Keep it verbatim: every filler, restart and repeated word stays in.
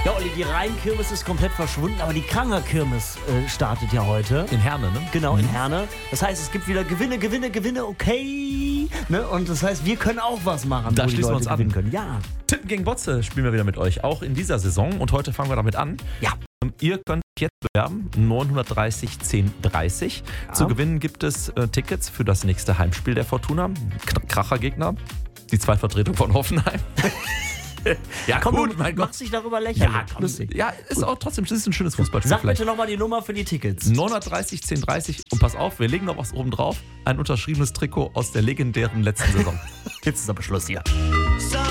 Ja, Olli, die Rheinkirmes ist komplett verschwunden, aber die Kranger-Kirmes äh, startet ja heute. In Herne, ne? Genau, in Herne. Das heißt, es gibt wieder Gewinne, Gewinne, Gewinne, okay. Ne? Und das heißt, wir können auch was machen, Da wo die schließen wir Leute uns an. gewinnen können. Ja. Tippen gegen Botze spielen wir wieder mit euch, auch in dieser Saison. Und heute fangen wir damit an. Ja. Ihr könnt jetzt bewerben, neunhundertdreißig zehn dreißig. Ja. Zu gewinnen gibt es äh, Tickets für das nächste Heimspiel der Fortuna. K- Krachergegner, die Zweitvertretung von Hoffenheim. Ja, Komm, gut, du mein Gott. machst dich darüber lächerlich. Ja, komm, Lustig. ja, ist auch trotzdem, das ist ein schönes Fußballspiel. Sag vielleicht. bitte nochmal die Nummer für die Tickets. neunhundertdreißig zehn dreißig. Und pass auf, wir legen noch was oben drauf. Ein unterschriebenes Trikot aus der legendären letzten Saison. Jetzt ist aber Schluss hier.